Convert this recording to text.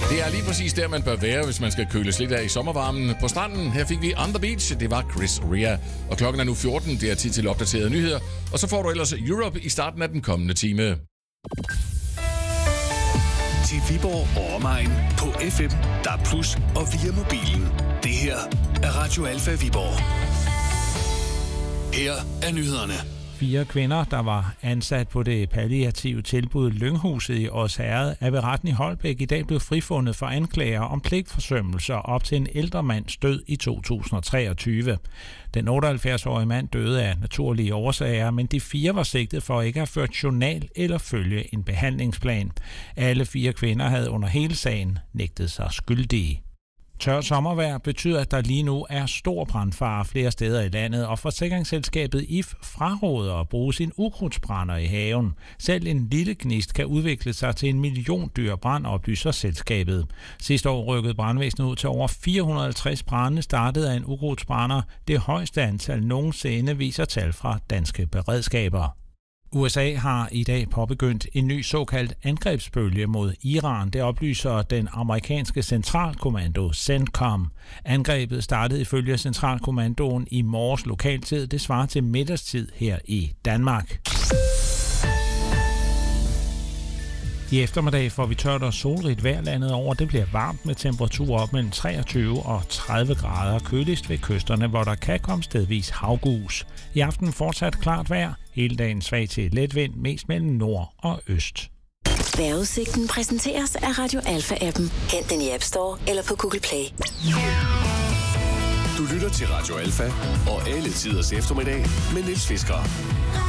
Det er lige præcis der, man bør være, hvis man skal køles lidt af i sommervarmen. På stranden, her fik vi On The Beach, det var Chris Rea. Og klokken er nu 14, det er tid til opdaterede nyheder. Og så får du ellers Europe i starten af den kommende time. Til Viborg og omegn på FM, DAB+ og via mobilen. Det her er Radio Alfa Viborg. Her er nyhederne. 4 kvinder, der var ansat på det palliative tilbud Lynghuset i Odsherred, er ved retten i Holbæk i dag blevet frifundet for anklager om pligtforsømmelser op til en ældre mands død i 2023. Den 78-årige mand døde af naturlige årsager, men de 4 var sigtet for ikke at have ført journal eller følge en behandlingsplan. Alle 4 kvinder havde under hele sagen nægtet sig skyldige. Tørt sommervejr betyder, at der lige nu er stor brandfare flere steder i landet, og forsikringsselskabet IF fraråder at bruge sin ukrudtsbrænder i haven. Selv en lille gnist kan udvikle sig til en milliondyr brand, oplyser selskabet. Sidste år rykkede brandvæsenet ud til over 450 brande startet af en ukrudtsbrænder. Det højeste antal nogensinde, viser tal fra danske beredskaber. USA har i dag påbegyndt en ny såkaldt angrebsbølge mod Iran. Det oplyser den amerikanske centralkommando CENTCOM. Angrebet startede ifølge centralkommandoen i morges lokaltid. Det svarer til middagstid her i Danmark. I eftermiddag får vi tørt og solrigt vejr landet over. Det bliver varmt med temperaturer op mellem 23 og 30 grader. Køligst ved kysterne, hvor der kan komme stedvis havgus. I aften fortsat klart vejr. Hele dagen svag til let vind, mest mellem nord og øst. Vejrudsigten præsenteres af Radio Alfa-appen. Hent den i App Store eller på Google Play. Du lytter til Radio Alfa og alle tiders eftermiddag med Niels Fisker.